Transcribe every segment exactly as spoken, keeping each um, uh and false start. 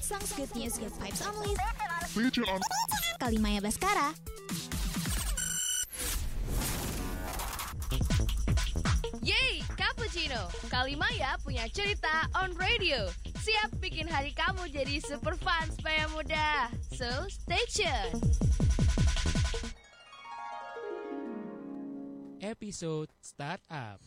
Songs Good News Good Vibes Only. Feature on Kalimaya Baskara. Yeay, Cappuccino. Kalimaya punya cerita on radio. Siap bikin hari kamu jadi super fun supaya mudah. So, stay tuned. Episode Startup.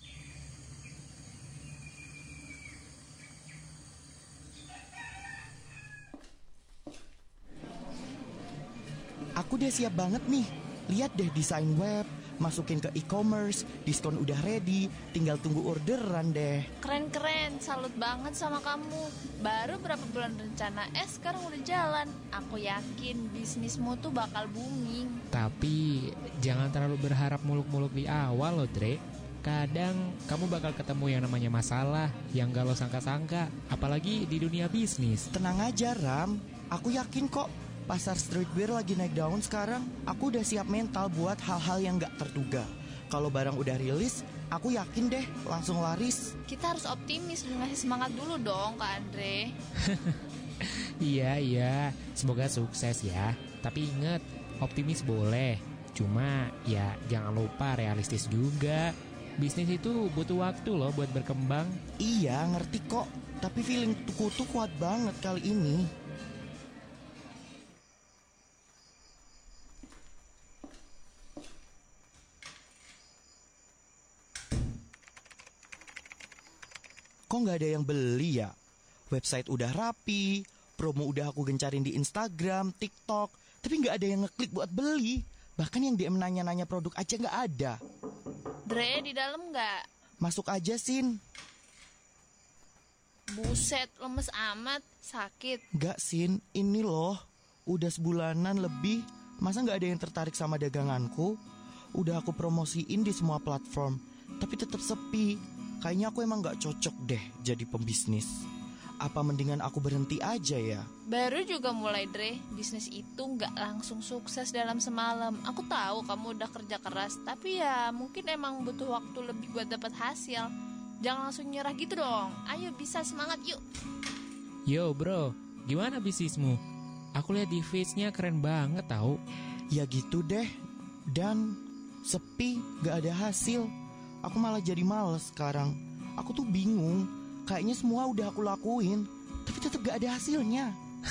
Aku udah siap banget nih. Lihat deh desain web, masukin ke e-commerce, diskon udah ready, tinggal tunggu orderan deh. Keren-keren, salut banget sama kamu. Baru berapa bulan rencana, eh sekarang udah jalan. Aku yakin bisnismu tuh bakal booming. Tapi jangan terlalu berharap muluk-muluk di awal loh, Dre. Kadang kamu bakal ketemu yang namanya masalah yang gak lo sangka-sangka, apalagi di dunia bisnis. Tenang aja Ram, aku yakin kok pasar streetwear lagi naik daun sekarang. Aku udah siap mental buat hal-hal yang gak terduga. Kalau barang udah rilis, aku yakin deh langsung laris. Kita harus optimis dan ngasih semangat dulu dong Kak Andre. Iya, iya, semoga sukses ya. Tapi inget, optimis boleh, cuma ya jangan lupa realistis juga. Bisnis itu butuh waktu loh buat berkembang. Iya, ngerti kok. Tapi feeling tuku tuh kuat banget kali ini. Kok nggak ada yang beli ya? Website udah rapi, promo udah aku gencarin di Instagram, TikTok, tapi nggak ada yang ngeklik buat beli. Bahkan yang D M nanya-nanya produk aja nggak ada. Dre, di dalam nggak? Masuk aja, Sin. Buset, lemes amat, sakit. Nggak, Sin, ini loh, udah sebulanan lebih, masa nggak ada yang tertarik sama daganganku? Udah aku promosiin di semua platform, tapi tetap sepi. Kayaknya aku emang gak cocok deh jadi pembisnis. Apa mendingan aku berhenti aja ya? Baru juga mulai Dre, bisnis itu gak langsung sukses dalam semalam. Aku tahu kamu udah kerja keras, tapi ya mungkin emang butuh waktu lebih buat dapat hasil. Jangan langsung nyerah gitu dong. Ayo bisa, semangat yuk. Yo bro, gimana bisnismu? Aku lihat di feeds-nya keren banget tau. Ya gitu deh. Dan sepi, gak ada hasil. Aku malah jadi males sekarang. Aku tuh bingung. Kayaknya semua udah aku lakuin, tapi tetap gak ada hasilnya.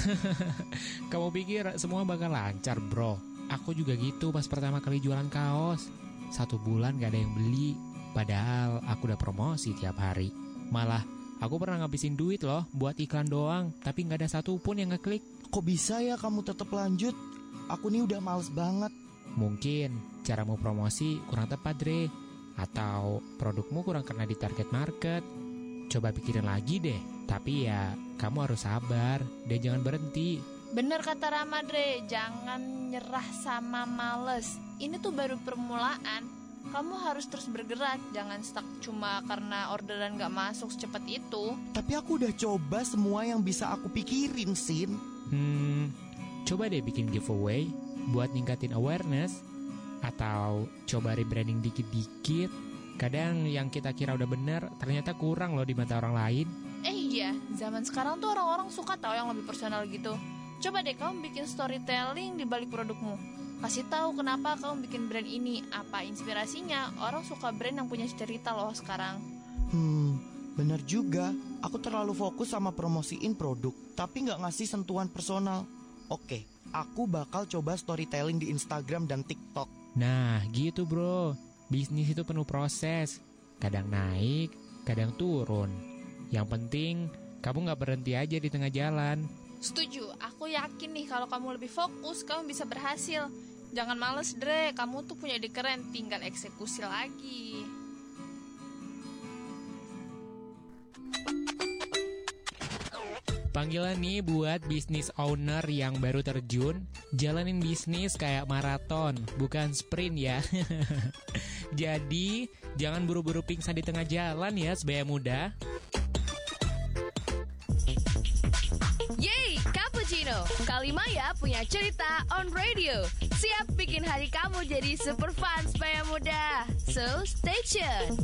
Kamu pikir semua bakal lancar bro? Aku juga gitu pas pertama kali jualan kaos. Satu bulan gak ada yang beli, padahal aku udah promosi tiap hari. Malah aku pernah ngabisin duit loh buat iklan doang, tapi gak ada satupun yang ngeklik. Kok bisa ya kamu tetap lanjut? Aku nih udah males banget. Mungkin caramu promosi kurang tepat Dre, atau produkmu kurang kena di target market. Coba pikirin lagi deh. Tapi ya kamu harus sabar dan jangan berhenti. Bener kata Rama Dre, jangan nyerah sama males. Ini tuh baru permulaan. Kamu harus terus bergerak, jangan stuck cuma karena orderan gak masuk secepat itu. Tapi aku udah coba semua yang bisa aku pikirin, Sin. Hmm, coba deh bikin giveaway buat ningkatin awareness. Atau coba rebranding dikit-dikit. Kadang yang kita kira udah bener ternyata kurang loh di mata orang lain. Eh iya, zaman sekarang tuh orang-orang suka tahu yang lebih personal gitu. Coba deh kamu bikin storytelling di balik produkmu. Kasih tahu kenapa kamu bikin brand ini, apa inspirasinya. Orang suka brand yang punya cerita loh sekarang. Hmm, bener juga. Aku terlalu fokus sama promosiin produk, tapi gak ngasih sentuhan personal. Oke, aku bakal coba storytelling di Instagram dan TikTok. Nah gitu bro, bisnis itu penuh proses. Kadang naik, kadang turun. Yang penting kamu gak berhenti aja di tengah jalan. Setuju, aku yakin nih kalau kamu lebih fokus, kamu bisa berhasil. Jangan males Dre, kamu tuh punya ide keren, tinggal eksekusi lagi. Panggilan nih buat bisnis owner yang baru terjun. Jalanin bisnis kayak maraton, bukan sprint ya. Jadi, jangan buru-buru pingsan di tengah jalan ya, sebaya muda. Yeay, Cappuccino. Kalimaya punya cerita on radio. Siap bikin hari kamu jadi super fun supaya mudah. So, stay tuned.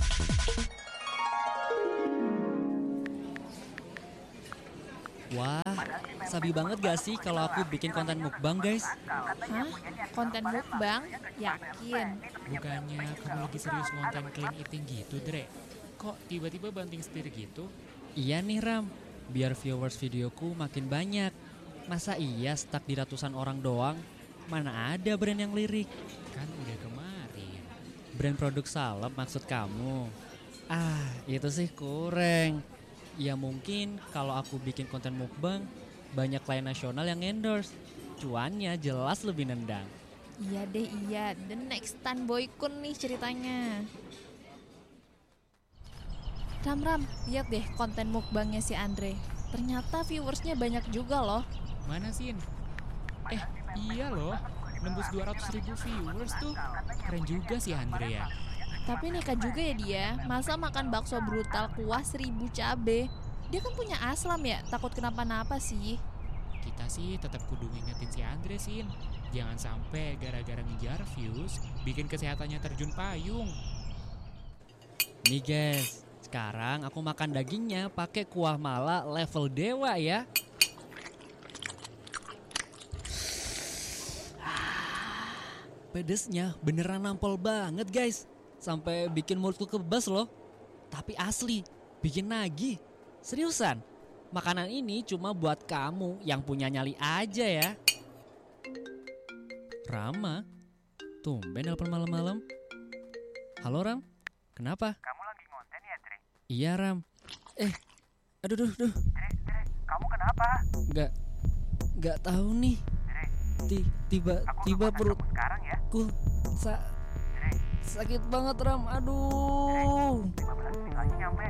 Wah, sabi banget gak sih kalau aku bikin konten mukbang guys? Hah? Konten mukbang? Yakin? Bukannya kamu lagi serius ngonten clean eating gitu, Dre? Kok tiba-tiba banting setir gitu? Iya nih Ram, biar viewers videoku makin banyak. Masa iya stuck di ratusan orang doang? Mana ada brand yang lirik? Kan udah kemarin. Brand produk salep maksud kamu? Ah, itu sih kurang. Ya mungkin kalau aku bikin konten mukbang, banyak klien nasional yang endorse. Cuannya jelas lebih nendang. Iya deh iya, the next Tan Boy Kun nih ceritanya. Ram Ram, lihat deh konten mukbangnya si Andre. Ternyata viewersnya banyak juga loh. Mana Sin? Eh, iya loh. Nembus dua ratus ribu viewers tuh. Keren juga sih Andre ya. Tapi nekat juga ya dia, masa makan bakso brutal kuah seribu cabe. Dia kan punya aslam ya, takut kenapa-napa sih. Kita sih tetap kudu ngingetin si Andre, Sin. Jangan sampai gara-gara ngejar views bikin kesehatannya terjun payung. Nih guys, sekarang aku makan dagingnya pakai kuah mala level dewa ya. Pedesnya beneran nampol banget guys. Sampai bikin mulutku kebas loh. Tapi asli, bikin nagih. Seriusan, makanan ini cuma buat kamu yang punya nyali aja ya. Rama, tumben nelpon malam-malam. Halo Ram, kenapa? Kamu lagi ngonten ya, Dre? Iya Ram. Eh, aduh, aduh, aduh. Dre, Dre, kamu kenapa? Nggak, nggak tahu nih. Dre, Ti- tiba, aku tiba nelfon perut. kamu sekarang ya. Ku sa Dre, sakit banget Ram, aduh. lima belas menit lagi nyampe.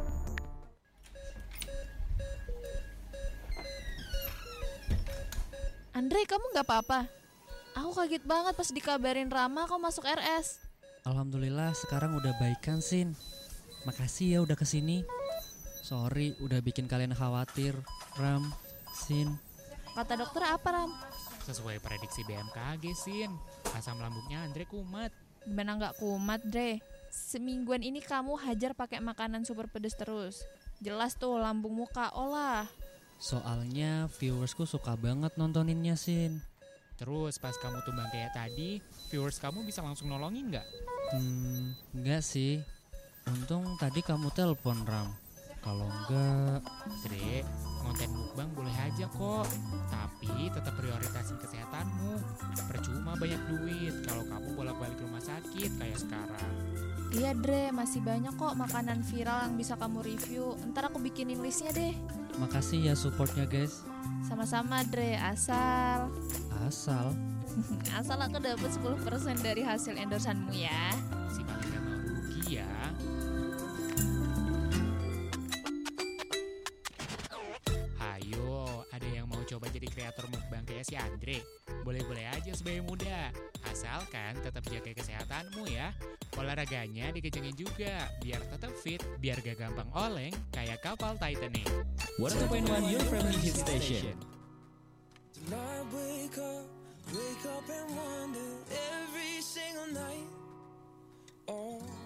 Andre, kamu nggak apa-apa? Aku kaget banget pas dikabarin Rama kau masuk R S. Alhamdulillah sekarang udah baikan Sin. Makasih ya udah kesini. Sorry udah bikin kalian khawatir. Ram, Sin. Kata dokter apa Ram? Sesuai prediksi B M K G, Sin. Asam lambungnya Andre kumat. Gimana nggak kumat Dre? Semingguan ini kamu hajar pakai makanan super pedes terus. Jelas tuh lambungmu K O lah. Soalnya viewersku suka banget nontoninnya Sin. Terus pas kamu tumbang kayak tadi, viewers kamu bisa langsung nolongin nggak? Hmm, enggak sih. Untung tadi kamu telepon Ram. Kalau enggak, Dre, konten mukbang boleh aja kok. Tapi tetap prioritasin kesehatanmu. Percuma banyak duit kalau kamu bolak-balik rumah sakit kayak sekarang. Iya Dre, masih banyak kok makanan viral yang bisa kamu review. Ntar aku bikinin listnya deh. makasih ya supportnya guys. Sama-sama Dre, asal Asal Asal aku dapat sepuluh persen dari hasil endorsanmu ya. Si paling gak mau rugi ya. Hayo, ada yang mau coba jadi kreator mukbang kayak si Andre? Boleh-boleh aja sebagai muda. Asalkan tetap jaga kesehatanmu ya. Olahraganya dikencengin juga, biar tetap fit, biar gak gampang oleng kayak kapal Titanic. one oh two point one Your Family Hit Station. I wake up, wake up and wonder every single night. Oh.